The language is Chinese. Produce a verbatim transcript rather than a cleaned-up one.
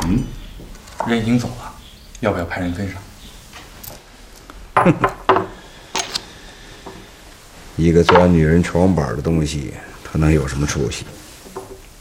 嗯，人已经走了，要不要派人跟上？ 哼哼，一个钻女人床板的东西，他能有什么出息？